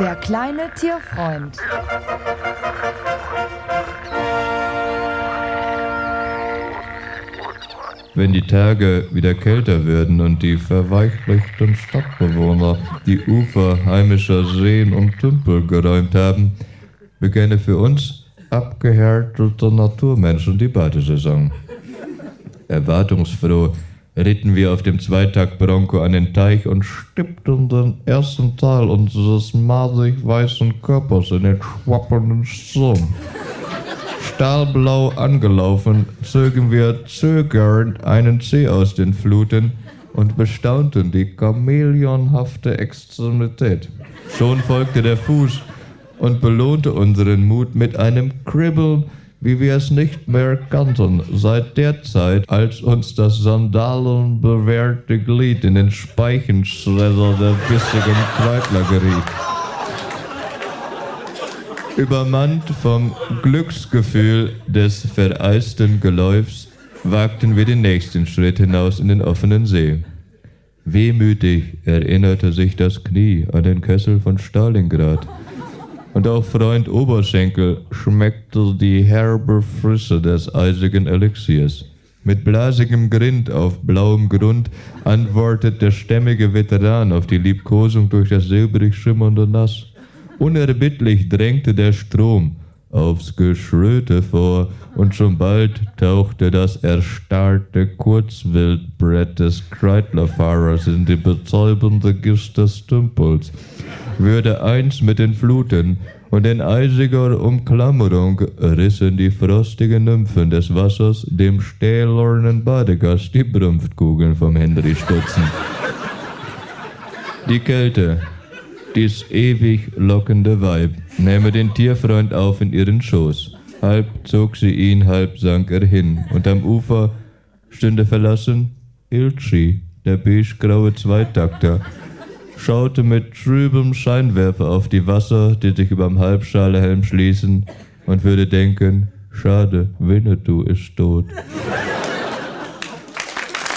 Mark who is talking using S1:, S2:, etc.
S1: Der kleine Tierfreund.
S2: Wenn die Tage wieder kälter werden und die verweichlichten Stadtbewohner die Ufer heimischer Seen und Tümpel geräumt haben, beginne für uns abgehärtete Naturmenschen die Badesaison. Erwartungsfroh ritten wir auf dem Zweitakt-Bronco an den Teich und stippten den ersten Teil unseres masig weißen Körpers in den schwappenden Strom. Stahlblau angelaufen, zogen wir zögernd einen Zeh aus den Fluten und bestaunten die chamäleonhafte Extremität. Schon folgte der Fuß und belohnte unseren Mut mit einem Kribbeln, wie wir es nicht mehr kannten, seit der Zeit, als uns das sandalenbewehrte Glied in den Speichenschredder der bissigen Kreidler geriet. Übermannt vom Glücksgefühl des vereisten Geläufs wagten wir den nächsten Schritt hinaus in den offenen See. Wehmütig erinnerte sich das Knie an den Kessel von Stalingrad. Und auch Freund Oberschenkel schmeckte die herbe Frische des eisigen Elixiers. Mit blasigem Grind auf blauem Grund antwortet der stämmige Veteran auf die Liebkosung durch das silbrig schimmernde Nass. Unerbittlich drängte der Strom aufs Geschröte vor, und schon bald tauchte das erstarrte Kurzwildbrett des Kreidlerfahrers in die betäubende Gischt des Tümpels, würde eins mit den Fluten, und in eisiger Umklammerung rissen die frostigen Nymphen des Wassers dem stählernen Badegast die Brunftkugeln vom Henry Stutzen. Die Kälte, dies ewig lockende Weib, nähme den Tierfreund auf in ihren Schoß. Halb zog sie ihn, halb sank er hin, und am Ufer stünde verlassen Ilchi, der beigegraue Zweitakter, schaute mit trübem Scheinwerfer auf die Wasser, die sich überm Halbschalehelm schließen, und würde denken, schade, Winnetou ist tot.